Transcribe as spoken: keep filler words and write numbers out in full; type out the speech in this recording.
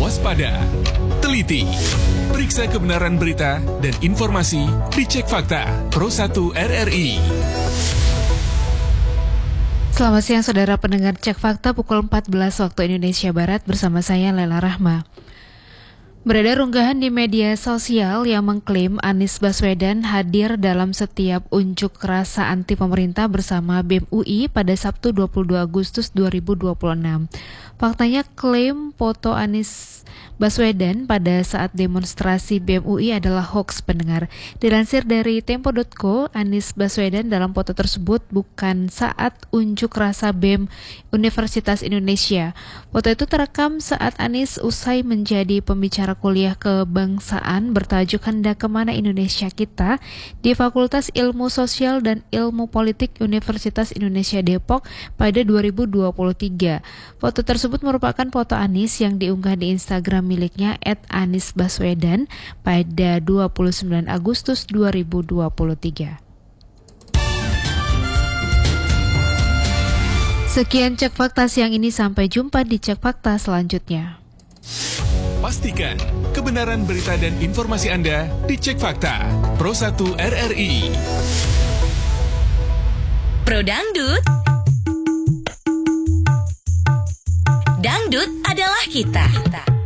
waspada, teliti, periksa kebenaran berita dan informasi di Cek Fakta Pro satu R R I. Selamat siang saudara pendengar Cek Fakta pukul empat belas waktu Indonesia Barat bersama saya Lela Rahma. Beredar unggahan di media sosial yang mengklaim Anies Baswedan hadir dalam setiap unjuk rasa anti pemerintah bersama B E M U I pada Sabtu dua puluh dua Agustus dua ribu dua puluh enam. Faktanya klaim foto Anies Baswedan pada saat demonstrasi B E M U I adalah hoaks pendengar. Dilansir dari Tempo titik co, Anies Baswedan dalam foto tersebut bukan saat unjuk rasa B E M Universitas Indonesia. Foto itu terekam saat Anies usai menjadi pembicara kuliah kebangsaan bertajuk Hendak Kemana Indonesia Kita di Fakultas Ilmu Sosial dan Ilmu Politik Universitas Indonesia Depok pada dua ribu dua puluh tiga. Foto tersebut merupakan foto Anies yang diunggah di Instagram miliknya et anis baswedan pada dua puluh sembilan Agustus dua ribu dua puluh tiga. Sekian Cek Fakta siang ini, sampai jumpa di Cek Fakta selanjutnya. Pastikan kebenaran berita dan informasi Anda di Cek Fakta Pro satu R R I. Pro Dangdut. Dangdut adalah kita.